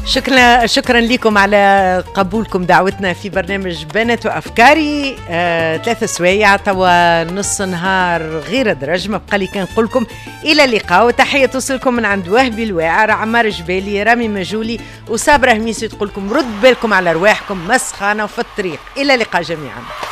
شكرا لكم على قبولكم دعوتنا في برنامج بنات وأفكاري. 3 سوايع توا نص نهار غير درج. ما بقى لي كان نقول لكم إلى اللقاء، وتحية توصلكم من عند وهبي الواعر، عمار جبالي، رامي مجولي وصابرة هميسي، تقول لكم رد بالكم على رواحكم مسخانة وفي الطريق. إلى اللقاء جميعا.